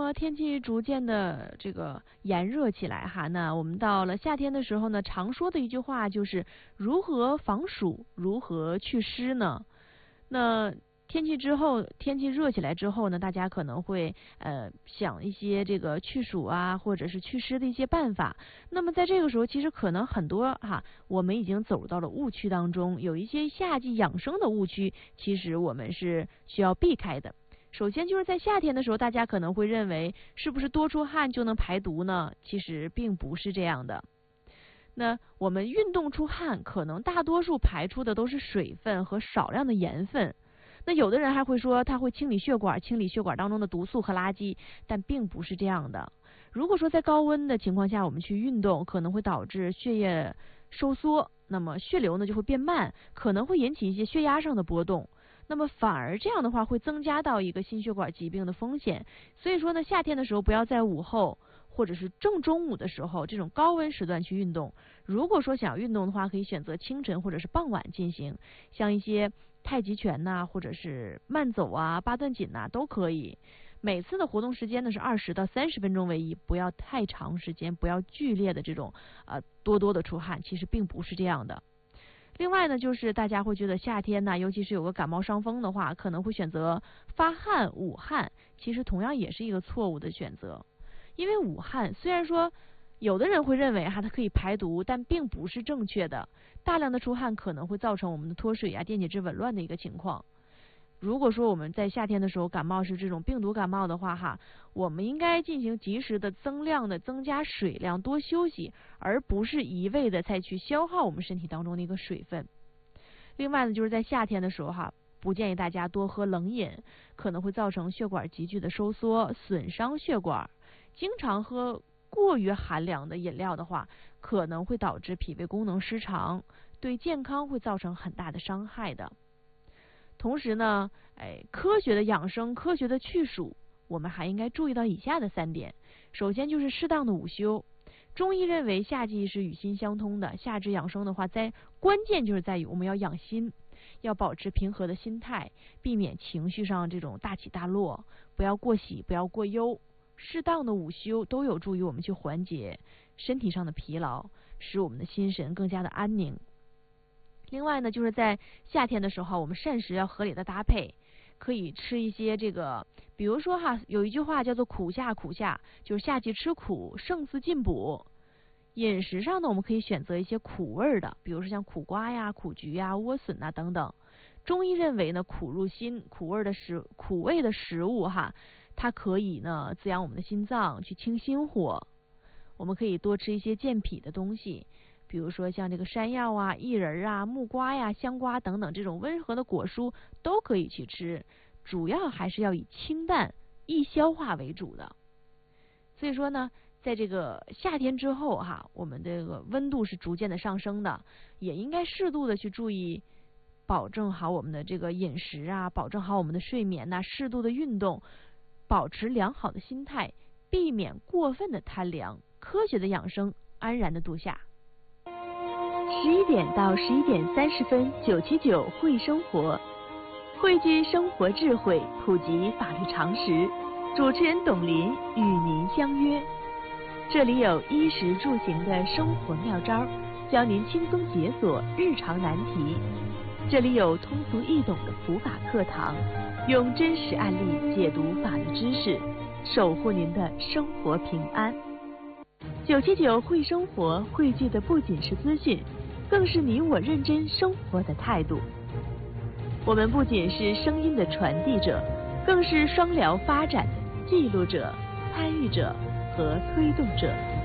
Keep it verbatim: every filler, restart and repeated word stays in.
么天气逐渐的这个炎热起来哈，那我们到了夏天的时候呢，常说的一句话就是如何防暑，如何祛湿呢？那天气之后，天气热起来之后呢，大家可能会呃想一些这个去暑啊，或者是祛湿的一些办法。那么在这个时候，其实可能很多哈，我们已经走到了误区当中，有一些夏季养生的误区，其实我们是需要避开的。首先就是在夏天的时候，大家可能会认为是不是多出汗就能排毒呢？其实并不是这样的。那我们运动出汗，可能大多数排出的都是水分和少量的盐分。那有的人还会说它会清理血管，清理血管当中的毒素和垃圾，但并不是这样的。如果说在高温的情况下我们去运动，可能会导致血液收缩，那么血流呢就会变慢，可能会引起一些血压上的波动。那么反而这样的话会增加到一个心血管疾病的风险。所以说呢，夏天的时候不要在午后或者是正中午的时候这种高温时段去运动。如果说想要运动的话，可以选择清晨或者是傍晚进行，像一些太极拳呐、啊，或者是慢走啊、八段锦呐、啊、都可以。每次的活动时间呢是二十到三十分钟为宜，不要太长时间，不要剧烈的这种呃多多的出汗，其实并不是这样的。另外呢，就是大家会觉得夏天呢，尤其是有个感冒伤风的话，可能会选择发汗、捂汗，其实同样也是一个错误的选择。因为捂汗虽然说有的人会认为哈它可以排毒，但并不是正确的。大量的出汗可能会造成我们的脱水啊、电解质紊乱的一个情况。如果说我们在夏天的时候感冒是这种病毒感冒的话哈，我们应该进行及时的增量的增加水量，多休息，而不是一味的再去消耗我们身体当中的一个水分。另外呢，就是在夏天的时候哈，不建议大家多喝冷饮，可能会造成血管急剧的收缩，损伤血管。经常喝过于寒凉的饮料的话，可能会导致脾胃功能失常，对健康会造成很大的伤害的。同时呢，哎，科学的养生，科学的去暑，我们还应该注意到以下的三点。首先就是适当的午休。中医认为夏季是与心相通的，夏至养生的话，在关键就是在于我们要养心，要保持平和的心态，避免情绪上这种大起大落，不要过喜，不要过忧。适当的午休都有助于我们去缓解身体上的疲劳，使我们的心神更加的安宁。另外呢，就是在夏天的时候，我们膳食要合理的搭配，可以吃一些这个，比如说哈，有一句话叫做苦夏苦夏，就是夏季吃苦，胜似进补。饮食上呢，我们可以选择一些苦味的，比如说像苦瓜呀、苦菊呀、莴笋呐等等。中医认为呢，苦入心，苦味的食苦味的食物哈，它可以呢滋养我们的心脏，去清心火。我们可以多吃一些健脾的东西，比如说像这个山药啊、薏仁啊、木瓜呀、香瓜等等这种温和的果蔬都可以去吃，主要还是要以清淡、易消化为主的。所以说呢，在这个夏天之后哈，我们这个温度是逐渐的上升的，也应该适度的去注意，保证好我们的这个饮食啊，保证好我们的睡眠呐、啊，适度的运动，保持良好的心态，避免过分的贪凉，科学的养生，安然的度夏。十一点到十一点三十分，九七九会生活，汇聚生活智慧，普及法律常识。主持人董林与您相约，这里有衣食住行的生活妙招，教您轻松解锁日常难题。这里有通俗易懂的普法课堂，用真实案例解读法律知识，守护您的生活平安。九七九会生活汇聚的不仅是资讯，更是你我认真生活的态度。我们不仅是声音的传递者，更是双疗发展的记录者、参与者和推动者。